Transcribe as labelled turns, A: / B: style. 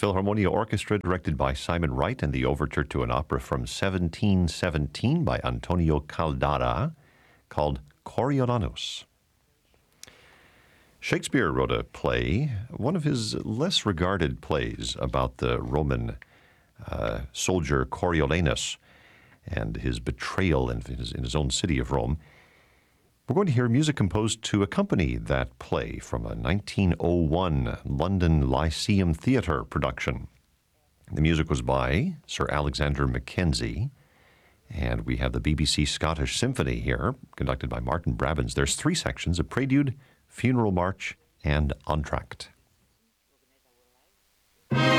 A: Philharmonia Orchestra, directed by Simon Wright, and the overture to an opera from 1717 by Antonio Caldara called Coriolanus. Shakespeare wrote a play, one of his less regarded plays, about the Roman soldier Coriolanus and his betrayal in his own city of Rome. We're going to hear music composed to accompany that play from a 1901 London Lyceum Theatre production. The music was by Sir Alexander Mackenzie, and we have the BBC Scottish Symphony here, conducted by Martin Brabbins. There's 3 sections: a prelude, funeral march, and entr'acte.